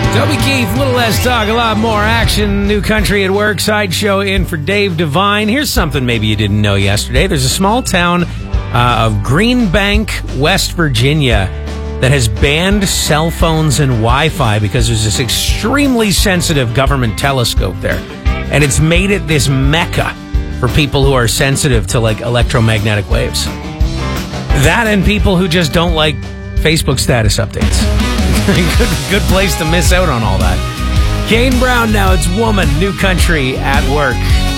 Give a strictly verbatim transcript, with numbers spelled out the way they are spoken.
Toby Keith, a little less talk, a lot more action. New Country at Work, sideshow in for Dave Devine. Here's something maybe you didn't know yesterday. There's a small town uh, of Green Bank, West Virginia, that has banned cell phones and Wi-Fi because there's this extremely sensitive government telescope there. And it's made it this mecca for people who are sensitive to, like, electromagnetic waves. That and people who just don't like Facebook status updates. good, good place to miss out on all that. Kane Brown now, it's Woman, New Country at Work.